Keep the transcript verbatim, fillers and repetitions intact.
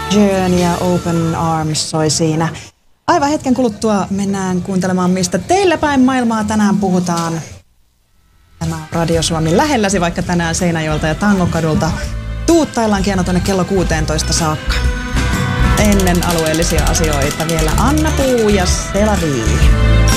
Journey ja Open Arms soi siinä. Aivan hetken kuluttua mennään kuuntelemaan, mistä teillä päin maailmaa tänään puhutaan. Tämä on Radio Suomi lähelläsi, vaikka tänään Seinäjoelta ja Tangokadulta tuuttaillaan aina tuonne kello kuusitoista saakka. Ennen alueellisia asioita vielä Anna Puu ja Selavi.